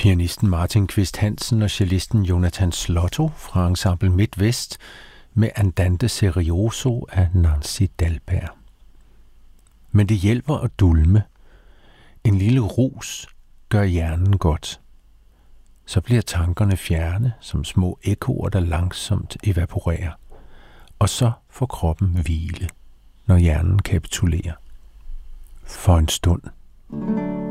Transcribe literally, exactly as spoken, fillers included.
Pianisten Martin Qvist Hansen og cellisten Jonathan Slotto fra Ensemble Midtvest med Andante Serioso af Nancy Dalberg. Men det hjælper at dulme. En lille rus gør hjernen godt. Så bliver tankerne fjerne som små ekkoer, der langsomt evaporerer. Og så får kroppen hvile, når hjernen kapitulerer. For en stund.